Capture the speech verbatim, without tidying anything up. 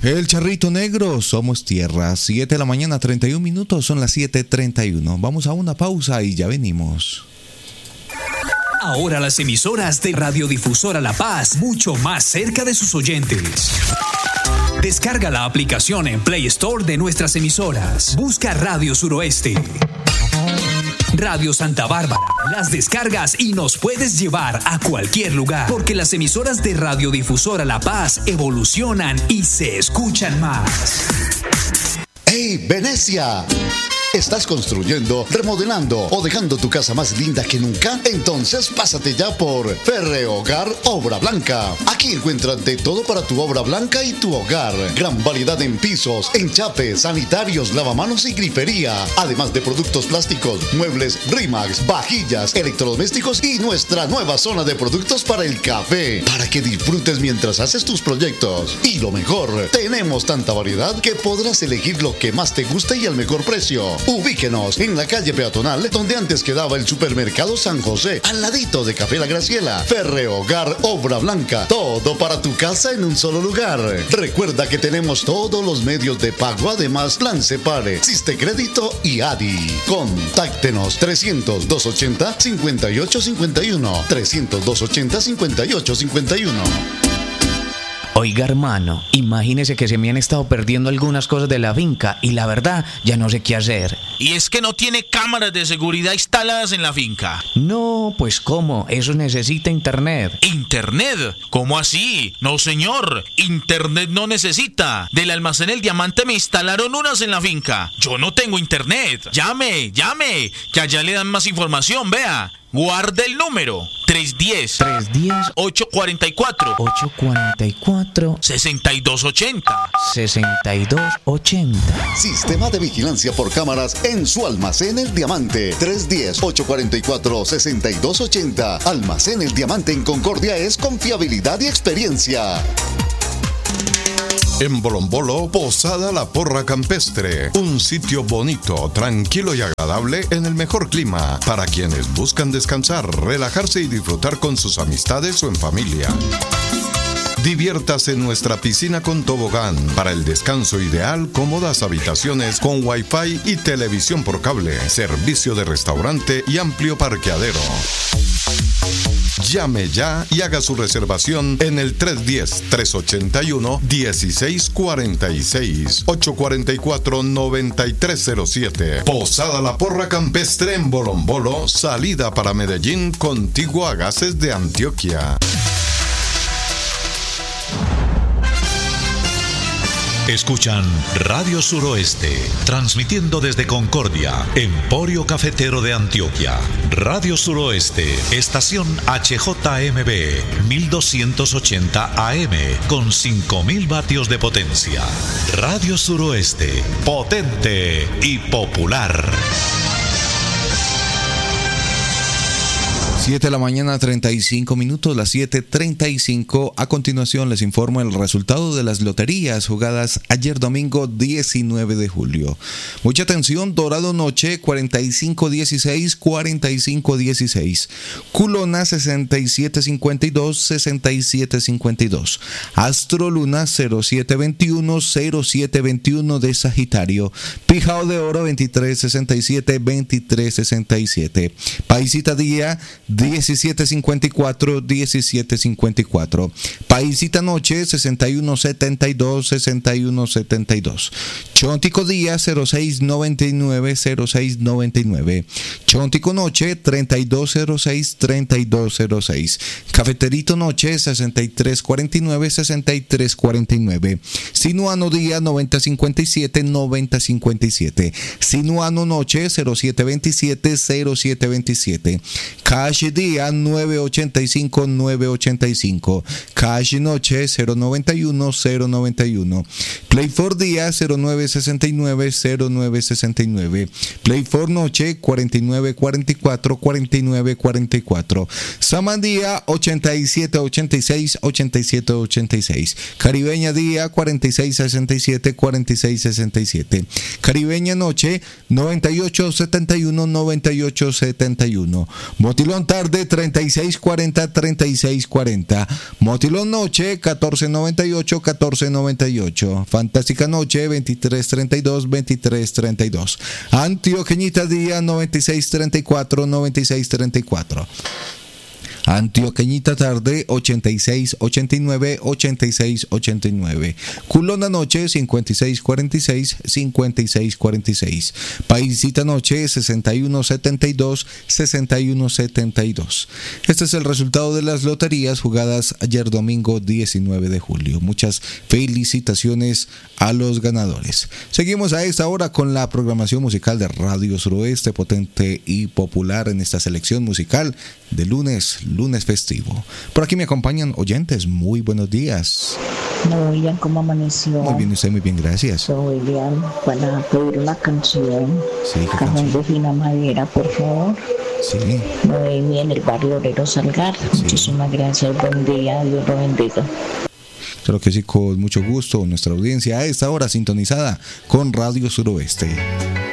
El Charrito Negro, somos tierra. siete de la mañana, treinta y un minutos, son las siete treinta y uno. Vamos a una pausa y ya venimos. Ahora las emisoras de Radiodifusora La Paz, mucho más cerca de sus oyentes. Descarga la aplicación en Play Store de nuestras emisoras. Busca Radio Suroeste, Radio Santa Bárbara. Las descargas y nos puedes llevar a cualquier lugar, porque las emisoras de Radiodifusora La Paz evolucionan y se escuchan más. ¡Hey, Venecia! ¿Estás construyendo, remodelando o dejando tu casa más linda que nunca? Entonces pásate ya por Ferrehogar Obra Blanca. Aquí encuentras de todo para tu obra blanca y tu hogar. Gran variedad en pisos, enchapes, sanitarios, lavamanos y grifería. Además de productos plásticos, muebles Rimax, vajillas, electrodomésticos y nuestra nueva zona de productos para el café. Para que disfrutes mientras haces tus proyectos. Y lo mejor, tenemos tanta variedad que podrás elegir lo que más te guste y al mejor precio. Ubíquenos en la calle peatonal donde antes quedaba el supermercado San José, al ladito de Café La Graciela. Ferrehogar Obra Blanca, todo para tu casa en un solo lugar. Recuerda que tenemos todos los medios de pago, además Plan Separe, Siste Crédito y A D I. Contáctenos trescientos, doscientos ochenta, cincuenta y ocho cincuenta y uno, trescientos, doscientos ochenta, cincuenta y ocho cincuenta y uno. Oiga, hermano, imagínese que se me han estado perdiendo algunas cosas de la finca y la verdad ya no sé qué hacer. Y es que no tiene cámaras de seguridad instaladas en la finca. No, pues ¿cómo? Eso necesita internet. ¿Internet? ¿Cómo así? No, señor, internet no necesita. Del almacén El Diamante me instalaron unas en la finca. Yo no tengo internet. Llame, llame, que allá le dan más información, vea. Guarde el número tres diez, ocho cuarenta y cuatro, ocho cuarenta y cuatro, sesenta y dos ochenta. sesenta y dos ochenta. Sistema de vigilancia por cámaras en su almacén El Diamante. tres diez, ocho cuarenta y cuatro, sesenta y dos ochenta. Almacén El Diamante en Concordia es confiabilidad y experiencia. En Bolombolo, Posada La Porra Campestre, un sitio bonito, tranquilo y agradable en el mejor clima para quienes buscan descansar, relajarse y disfrutar con sus amistades o en familia. Diviértase en nuestra piscina con tobogán. Para el descanso ideal, cómodas habitaciones con wifi y televisión por cable, servicio de restaurante y amplio parqueadero. Llame ya y haga su reservación en el tres diez, tres ochenta y uno, dieciséis cuarenta y seis, ocho cuarenta y cuatro, noventa y tres cero siete. Posada La Porra Campestre en Bolombolo, salida para Medellín, contiguo a Gases de Antioquia. Escuchan Radio Suroeste, transmitiendo desde Concordia, Emporio Cafetero de Antioquia. Radio Suroeste, estación H J M B, mil doscientos ochenta A M, con cinco mil vatios de potencia. Radio Suroeste, potente y popular. siete de la mañana, treinta y cinco minutos, las siete treinta y cinco. A continuación les informo el resultado de las loterías jugadas ayer domingo diecinueve de julio. Mucha atención, Dorado Noche cuarenta y cinco dieciséis, cuarenta y cinco dieciséis. Culona sesenta y siete cincuenta y dos, sesenta y siete cincuenta y dos. Astro Luna cero siete veintiuno, cero siete veintiuno de Sagitario. Pijao de Oro veintitrés sesenta y siete, veintitrés sesenta y siete. Paisita Día diecisiete cincuenta y cuatro, diecisiete cincuenta y cuatro. Paisita Noche sesenta y uno setenta y dos, sesenta y uno setenta y dos. Chontico Día cero seis noventa y nueve, cero seis noventa y nueve. Chontico Noche treinta y dos cero seis, treinta y dos cero seis. Cafeterito Noche sesenta y tres cuarenta y nueve, sesenta y tres cuarenta y nueve. Sinuano Día noventa cincuenta y siete, noventa cincuenta y siete. Sinuano Noche cero siete veintisiete, cero siete veintisiete. Cash Día nueve ochenta y cinco, nueve ochenta y cinco. Cash Noche cero noventa y uno, cero noventa y uno. Play for Día cero nueve sesenta y nueve, cero nueve sesenta y nueve. Play for Noche cuarenta y nueve cuarenta y cuatro, cuarenta y nueve cuarenta y cuatro. Saman Día ochenta y siete ochenta y seis, ochenta y siete ochenta y seis. Caribeña Día cuarenta y seis sesenta y siete, cuarenta y seis sesenta y siete. Caribeña Noche noventa y ocho setenta y uno, noventa y ocho setenta y uno. Botilón tarde treinta y seis cuarenta, treinta y seis cuarenta. Motilón noche catorce noventa y ocho, catorce noventa y ocho. Fantástica noche veintitrés treinta y dos, veintitrés treinta y dos. Antioqueñita día noventa y seis treinta y cuatro, noventa y seis treinta y cuatro. Antioqueñita tarde ochenta y seis ochenta y nueve, ochenta y seis ochenta y nueve. Culona noche cincuenta y seis cuarenta y seis, cincuenta y seis cuarenta y seis. Paisita noche sesenta y uno setenta y dos, sesenta y uno setenta y dos. Este es el resultado de las loterías jugadas ayer domingo diecinueve de julio. Muchas felicitaciones a los ganadores. Seguimos a esta hora con la programación musical de Radio Suroeste, potente y popular en esta selección musical de lunes, lunes festivo. Por aquí me acompañan oyentes. Muy buenos días. Muy bien, ¿cómo amaneció? Muy bien, usted muy bien, gracias. Muy bien, para pedir una canción. Sí, ¿qué Cajón canción? de Fina Madera, por favor. Sí. Muy bien, el barrio Obrero Salgar. Sí. Muchísimas gracias, buen día, Dios lo bendiga. Claro que sí, con mucho gusto. Nuestra audiencia a esta hora sintonizada con Radio Suroeste.